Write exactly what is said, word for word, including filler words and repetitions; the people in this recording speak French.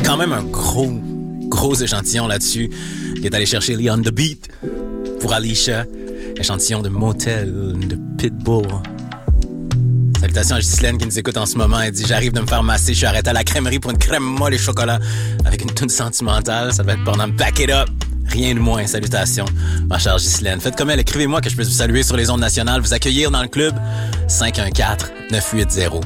Quand même un gros, gros échantillon là-dessus. Il est allé chercher Lee on the Beat pour Alicia. Échantillon de Motel, de Pitbull. Salutations à Ghislaine qui nous écoute en ce moment. Elle dit « J'arrive de me faire masser, je suis arrêté à la crèmerie pour une crème molle et chocolat avec une toune sentimentale. Ça va être pendant Back It Up. » Rien de moins. Salutations, ma chère Ghislaine. Faites comme elle, écrivez-moi que je puisse vous saluer sur les ondes nationales, vous accueillir dans le club. cinq un quatre neuf huit zéro